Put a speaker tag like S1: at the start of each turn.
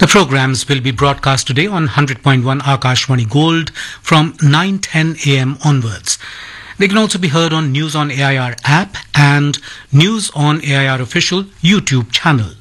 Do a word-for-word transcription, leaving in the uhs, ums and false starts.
S1: The programs will be broadcast today on one hundred point one Akashvani Gold from nine ten a m onwards. They can also be heard on News on A I R app and News on A I R official YouTube channel.